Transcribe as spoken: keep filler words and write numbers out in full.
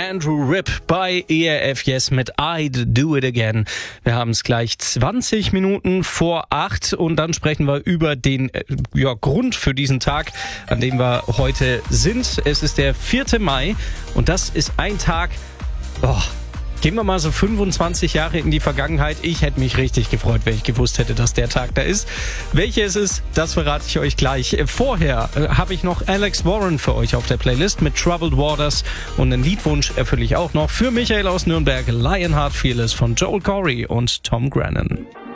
Andrew Ripp bei E R F Yes mit I'd Do It Again. Wir haben es gleich zwanzig Minuten vor acht und dann sprechen wir über den äh, ja, Grund für diesen Tag, an dem wir heute sind. Es ist der vierte Mai und das ist ein Tag, oh, gehen wir mal so fünfundzwanzig Jahre in die Vergangenheit. Ich hätte mich richtig gefreut, wenn ich gewusst hätte, dass der Tag da ist. Welcher es ist, das verrate ich euch gleich. Vorher äh, habe ich noch Alex Warren für euch auf der Playlist mit Troubled Waters und einen Liedwunsch erfülle ich auch noch für Michael aus Nürnberg, Lionheart Fearless von Joel Corey und Tom Grennan.